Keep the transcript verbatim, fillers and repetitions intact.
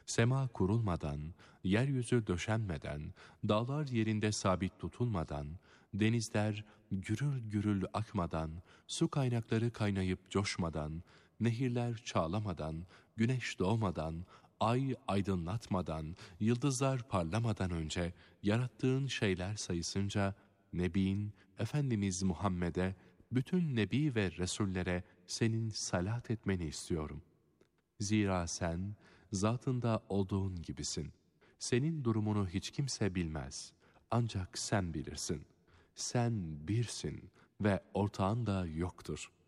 sema kurulmadan, yeryüzü döşenmeden, dağlar yerinde sabit tutulmadan, denizler gürül gürül akmadan, su kaynakları kaynayıp coşmadan, nehirler çağlamadan, güneş doğmadan, ay aydınlatmadan, yıldızlar parlamadan önce yarattığın şeyler sayısınca, Nebin, Efendimiz Muhammed'e, bütün Nebi ve Resullere senin salat etmeni istiyorum. Zira sen, zatında olduğun gibisin. Senin durumunu hiç kimse bilmez. Ancak sen bilirsin. Sen birsin ve ortağın da yoktur.